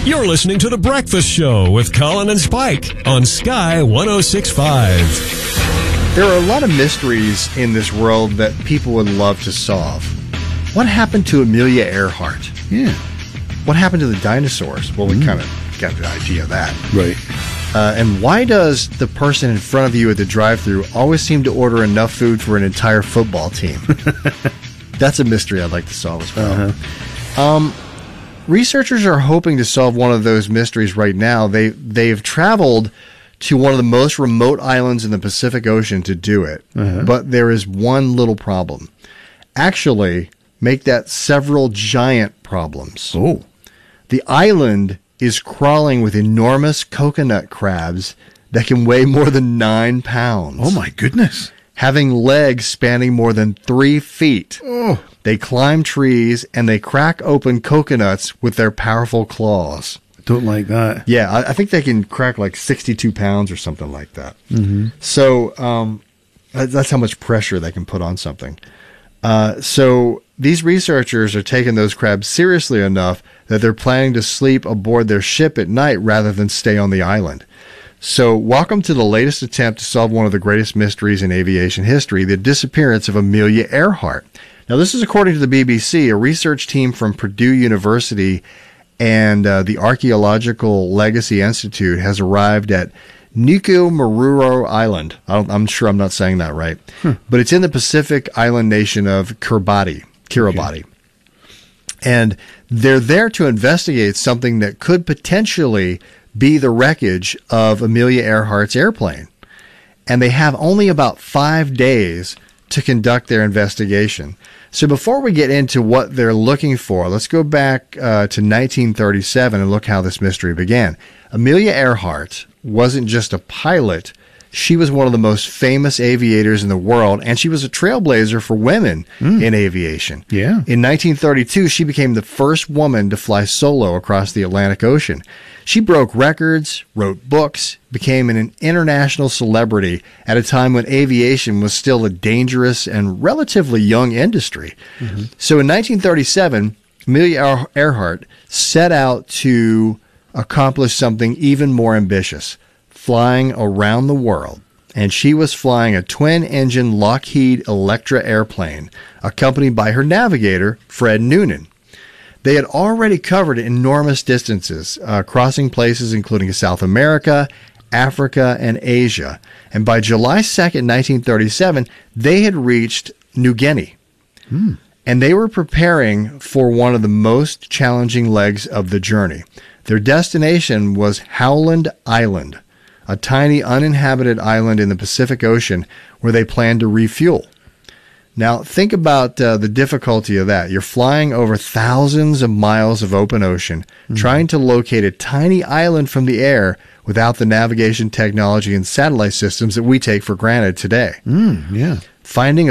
You're listening to The Breakfast Show with Colin and Spike on Sky 106.5. There are a lot of mysteries in this world that people would love to solve. What happened to Amelia Earhart? Yeah. What happened to the dinosaurs? Well, we kind of got the idea of that. Right. And why does the person in front of you at the drive-thru always seem to order enough food for an entire football team? That's a mystery I'd like to solve as well. Researchers are hoping to solve one of those mysteries right now. They've traveled to one of the most remote islands in the Pacific Ocean to do it. But there is one little problem. Actually, make that several giant problems. Oh. The island is crawling with enormous coconut crabs that can weigh more than 9 pounds. Oh, my goodness. Having legs spanning more than 3 feet. Oh. They climb trees and they crack open coconuts with their powerful claws. Don't like that. Yeah, I think they can crack like 62 pounds or something like that. So that's how much pressure they can put on something. So these researchers are taking those crabs seriously enough that they're planning to sleep aboard their ship at night rather than stay on the island. So welcome to the latest attempt to solve one of the greatest mysteries in aviation history, the disappearance of Amelia Earhart. Now, this is according to the BBC. A research team from Purdue University and the Archaeological Legacy Institute has arrived at Nuku'alofa Island. I'm sure I'm not saying that right. But it's in the Pacific island nation of Kiribati. Okay. And they're there to investigate something that could potentially be the wreckage of Amelia Earhart's airplane. And they have only about 5 days to conduct their investigation. So before we get into what they're looking for, let's go back to 1937 and look how this mystery began. Amelia Earhart wasn't just a pilot. She was one of the most famous aviators in the world, and she was a trailblazer for women in aviation. Yeah. In 1932, she became the first woman to fly solo across the Atlantic Ocean. She broke records, wrote books, became an international celebrity at a time when aviation was still a dangerous and relatively young industry. So in 1937, Amelia Earhart set out to accomplish something even more ambitious, flying around the world. And she was flying a twin-engine Lockheed Electra airplane, accompanied by her navigator, Fred Noonan. They had already covered enormous distances, crossing places including South America, Africa, and Asia. And by July 2nd, 1937, they had reached New Guinea. And they were preparing for one of the most challenging legs of the journey. Their destination was Howland Island, a tiny uninhabited island in the Pacific Ocean where they planned to refuel. Now, think about the difficulty of that. You're flying over thousands of miles of open ocean, trying to locate a tiny island from the air without the navigation technology and satellite systems that we take for granted today. Yeah. Finding a